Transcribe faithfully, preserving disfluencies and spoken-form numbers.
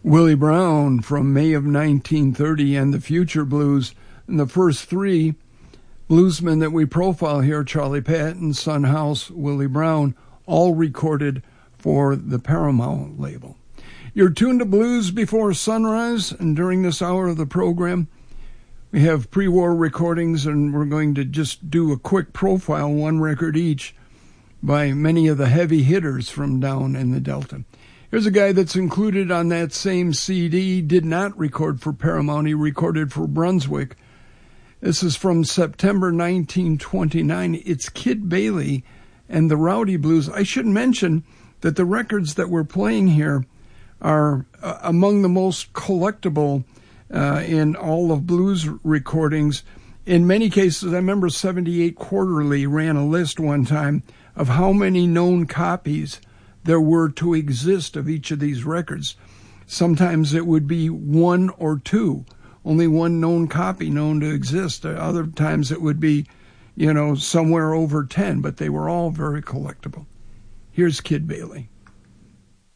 Willie Brown from May of nineteen thirty and the Future Blues. And the first three bluesmen that we profile here, Charlie Patton, Son House, Willie Brown, all recorded for the Paramount label. You're tuned to Blues Before Sunrise, and during this hour of the program, we have pre-war recordings, and we're going to just do a quick profile, one record each, by many of the heavy hitters from down in the Delta. Here's a guy that's included on that same C D, did not record for Paramount, he recorded for Brunswick. This is from September nineteen twenty-nine. It's Kid Bailey and the Rowdy Blues. I should mention that the records that we're playing here are uh, among the most collectible uh, in all of blues recordings. In many cases, I remember seventy-eight Quarterly ran a list one time of how many known copies there were to exist of each of these records. Sometimes it would be one or two, only one known copy known to exist. Other times it would be, you know, somewhere over ten, but they were all very collectible. Here's Kid Bailey.